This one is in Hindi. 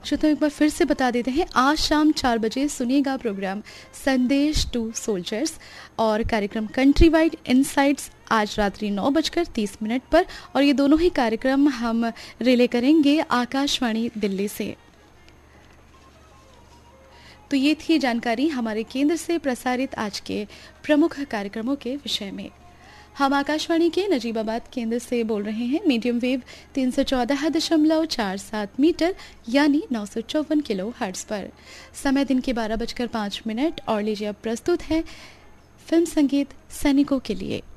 श्रोताओं, एक बार फिर से बता देते हैं, आज शाम 4 बजे सुनिएगा प्रोग्राम संदेश टू सोल्जर्स और कार्यक्रम कंट्री वाइड इनसाइट्स आज रात्रि 9:30 पर, और ये दोनों ही कार्यक्रम हम रिले करेंगे आकाशवाणी दिल्ली से। तो ये थी जानकारी हमारे केंद्र से प्रसारित आज के प्रमुख कार्यक्रमों के विषय में। हम आकाशवाणी के नजीबाबाद केंद्र से बोल रहे हैं, मीडियम वेव 314.47 मीटर यानी 954 किलो हर्ट्ज पर। समय दिन के 12:05 और लीजिए अब प्रस्तुत है फिल्म संगीत सैनिकों के लिए।